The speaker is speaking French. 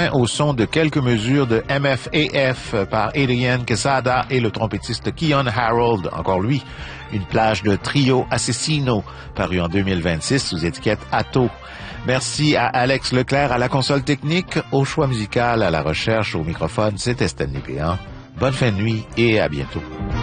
demain au son de quelques mesures de MFAF par Adrian Quesada et le trompettiste Keon Harold, encore lui. Une plage de Trio Assassino, paru en 2026 sous étiquette Atto. Merci à Alex Leclerc à la console technique, au choix musical, à la recherche, au microphone. C'était Stanley Péan. Bonne fin de nuit et à bientôt.